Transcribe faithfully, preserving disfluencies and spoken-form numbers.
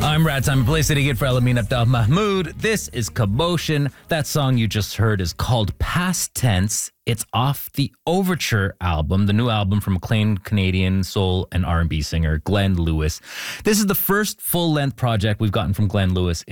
I'm Rats. I'm a place to get for Alamin Abdel Mahmoud. This is Commotion. That song you just heard is called Past Tense. It's off the Overture album, the new album from acclaimed Canadian soul and R and B singer Glenn Lewis. This is the first full-length project we've gotten from Glenn Lewis